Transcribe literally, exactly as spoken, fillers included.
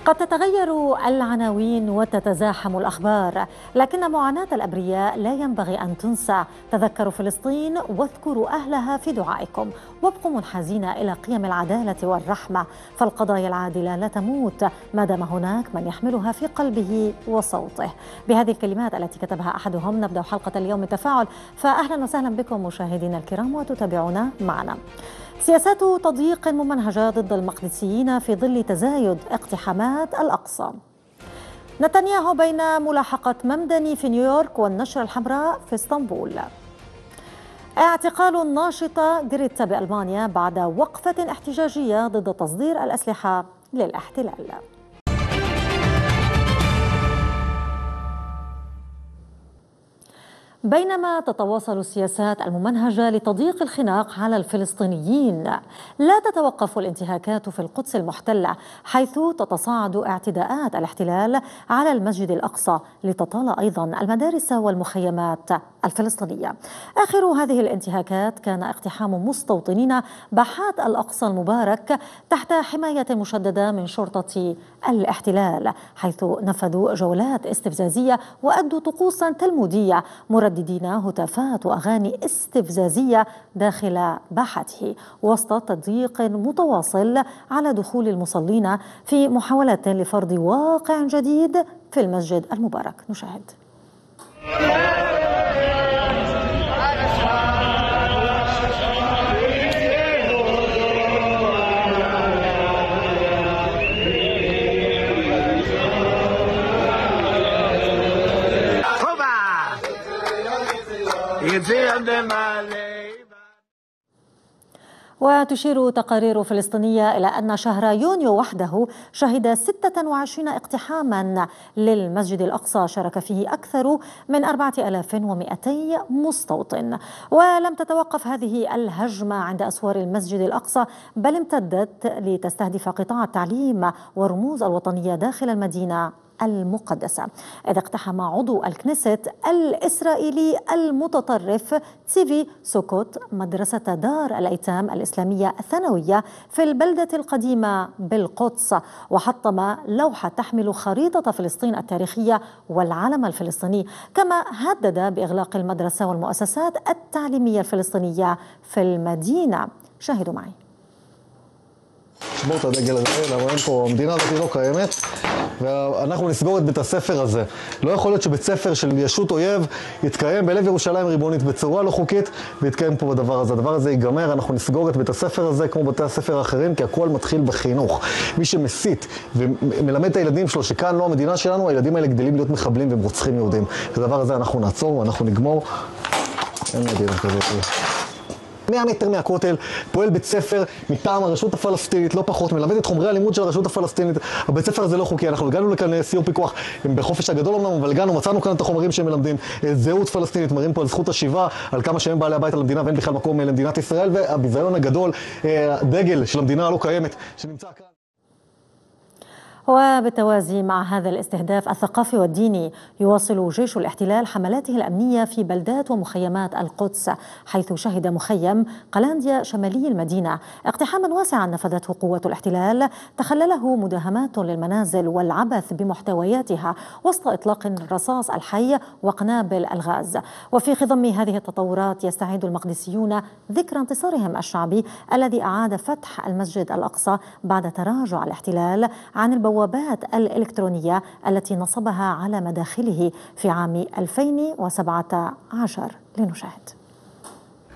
قد تتغير العناوين وتتزاحم الأخبار، لكن معاناة الأبرياء لا ينبغي أن تنسى. تذكروا فلسطين واذكروا أهلها في دعائكم، وابقوا منحازين إلى قيم العدالة والرحمة، فالقضايا العادلة لا تموت ما دام هناك من يحملها في قلبه وصوته. بهذه الكلمات التي كتبها أحدهم نبدأ حلقة اليوم التفاعل، فأهلا وسهلا بكم مشاهدينا الكرام وتتابعونا معنا. سياسات تضييق ممنهجة ضد المقدسيين في ظل تزايد اقتحامات الأقصى. نتنياهو بين ملاحقة ممدني في نيويورك والنشرة الحمراء في اسطنبول. اعتقال الناشطة جريتا بألمانيا بعد وقفة احتجاجية ضد تصدير الأسلحة للاحتلال. بينما تتواصل السياسات الممنهجة لتضييق الخناق على الفلسطينيين، لا تتوقف الانتهاكات في القدس المحتلة، حيث تتصاعد اعتداءات الاحتلال على المسجد الأقصى لتطال أيضا المدارس والمخيمات الفلسطينية. آخر هذه الانتهاكات كان اقتحام مستوطنين باحات الأقصى المبارك تحت حماية مشددة من شرطة الاحتلال، حيث نفذوا جولات استفزازية وأدوا طقوسا تلمودية مرددين هتافات وأغاني استفزازية داخل باحته، وسط تضييق متواصل على دخول المصلين في محاولة لفرض واقع جديد في المسجد المبارك. نشاهد. وتشير تقارير فلسطينية إلى أن شهر يونيو وحده شهد ستة وعشرين اقتحاما للمسجد الأقصى شارك فيه أكثر من أربعة آلاف ومئتي مستوطن. ولم تتوقف هذه الهجمة عند أسوار المسجد الأقصى، بل امتدت لتستهدف قطاع التعليم ورموز الوطنية داخل المدينة المقدسة، إذ اقتحم عضو الكنيست الإسرائيلي المتطرف تسيفي سوكوت مدرسة دار الأيتام الإسلامية الثانوية في البلدة القديمة بالقدس، وحطم لوحة تحمل خريطة فلسطين التاريخية والعلم الفلسطيني، كما هدد بإغلاق المدرسة والمؤسسات التعليمية الفلسطينية في المدينة. شاهدوا معي. בואו את הדגל הזה, רואים פה, המדינה הזאת לא קיימת ואנחנו נסגור את בית הספר הזה. לא יכול להיות שבית ספר של ישות אויב יתקיים בלב ירושלים ריבונית בצורה לא חוקית ויתקיים פה בדבר הזה. הדבר הזה ייגמר, אנחנו נסגור את בית הספר הזה כמו בתי הספר האחרים, כי הכל מתחיל בחינוך. מי שמסית ומלמד את הילדים שלו שכאן לא המדינה שלנו, הילדים האלה גדלים להיות מחבלים והם רוצחים יהודים. את הדבר הזה אנחנו נעצור ואנחנו נגמור. אין מדינה כזאת. מאה מטר מהכותל פועל בית ספר מטעם הרשות הפלסטינית, לא פחות, מלמד את חומרי הלימוד של הרשות הפלסטינית. הבית ספר הזה לא חוקי, אנחנו הגענו לכאן סיור פיקוח בחופש הגדול אמנם, אבל הגענו, מצאנו כאן את החומרים שהם מלמדים זהות פלסטינית, מראים פה על זכות השיבה, על כמה שהם בעלי הבית על המדינה ואין בכלל מקום למדינת ישראל, והביזיון הגדול, דגל של המדינה הלא קיימת שנמצא כאן. وبالتوازي مع هذا الاستهداف الثقافي والديني، يواصل جيش الاحتلال حملاته الأمنية في بلدات ومخيمات القدس، حيث شهد مخيم قلانديا شمالي المدينة اقتحاما واسعا نفذته قوة الاحتلال تخلله مداهمات للمنازل والعبث بمحتوياتها وسط إطلاق الرصاص الحي وقنابل الغاز. وفي خضم هذه التطورات يستعيد المقدسيون ذكرى انتصارهم الشعبي الذي أعاد فتح المسجد الأقصى بعد تراجع الاحتلال عن البوابات البوابات الإلكترونية التي نصبها على مداخله في عام ألفين وسبعة عشر. لنشاهد.